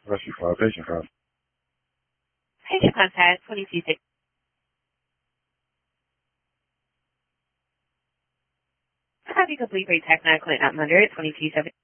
Rescue 5, patient 5. Patient contact 226. Have you complete for tax 9 Clinton 900 2270.